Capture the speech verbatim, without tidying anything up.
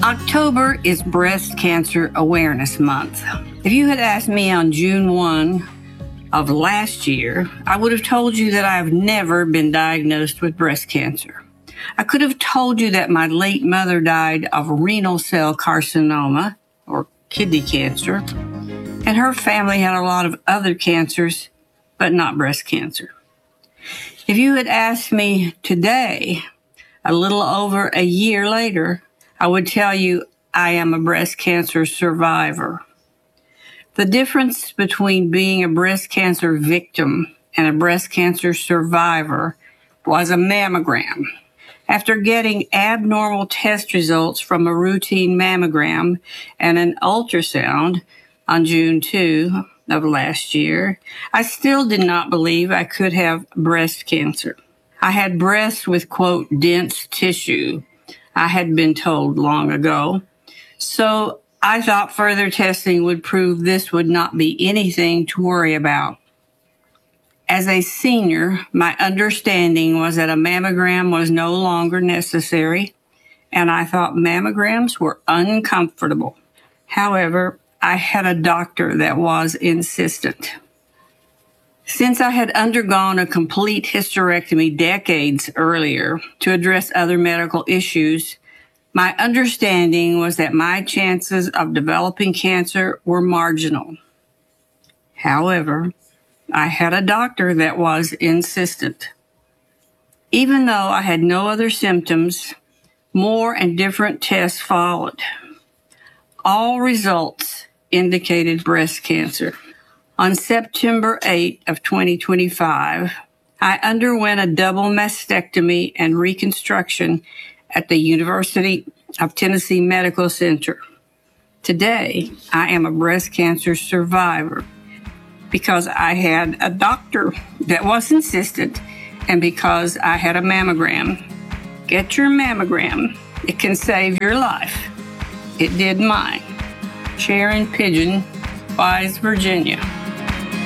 October is Breast Cancer Awareness Month. If you had asked me on June first of last year, I would have told you that I've never been diagnosed with breast cancer. I could have told you that my late mother died of renal cell carcinoma, or kidney cancer, and her family had a lot of other cancers, but not breast cancer. If you had asked me today, a little over a year later, I would tell you I am a breast cancer survivor. The difference between being a breast cancer victim and a breast cancer survivor was a mammogram. After getting abnormal test results from a routine mammogram and an ultrasound on June second of last year, I still did not believe I could have breast cancer. I had breasts with, quote, dense tissue, I had been told long ago. So I thought further testing would prove this would not be anything to worry about. As a senior, my understanding was that a mammogram was no longer necessary, and I thought mammograms were uncomfortable. However, I had a doctor that was insistent. Since I had undergone a complete hysterectomy decades earlier to address other medical issues, my understanding was that my chances of developing cancer were marginal. However, I had a doctor that was insistent. Even though I had no other symptoms, more and different tests followed. All results indicated breast cancer. On September eighth of twenty twenty-five, I underwent a double mastectomy and reconstruction at the University of Tennessee Medical Center. Today, I am a breast cancer survivor because I had a doctor that was insistent and because I had a mammogram. Get your mammogram. It can save your life. It did mine. Sharon Pigeon, Wise, Virginia.